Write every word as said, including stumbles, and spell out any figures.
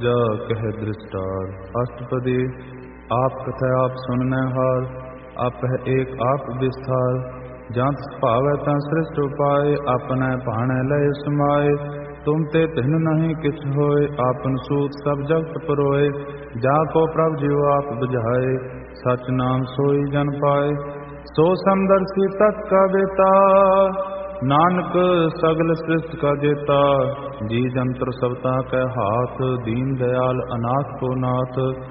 ਤੀਜਾ ਕਹਿ ਦ੍ਰਿਸ਼ਟਾਰ। ਅਸ਼ਟਪਦੀ ਆਪ ਕਥੈ ਆਪ ਸੁਨਨੈ ਹਾਰ, ਆਪਹਿ ਏਕ ਆਪ ਵਿਸਥਾਰ। ਜੰਤ ਭਾਵੈ ਤਾਂ ਸ੍ਰਿਸ਼ਟ ਉਪਾਏ, ਆਪਣੈ ਭਾਣੈ ਲਏ ਸਮਾਏ। ਤੁਮ ਤੇ ਤਿਨ ਨਹੀਂ ਕਿਛ ਹੋਏ, ਆਪਨ ਸੂਤ ਸਭ ਜਗਤ ਪਰੋਏ। ਜਾ ਕੋ ਪ੍ਰਭ ਜਿਉ ਆਪ ਬੁਝਾਏ, ਸਚ ਨਾਮ ਸੋਈ ਜਨ ਪਾਏ। ਸੋ ਸਮਦਰਸੀ ਤਤ ਕਾ ਬੇਤਾ, ਨਾਨਕ ਸਗਲ ਸ੍ਰਿਸ਼ਟ ਕਾ ਜੇਤਾ। ਜੀ ਜੰਤਰ ਸਭ ਤਾ ਕੈ ਹਾਥ, ਦੀਨ ਦਇਆਲ ਅਨਾਥ ਕੋ ਨਾਥ।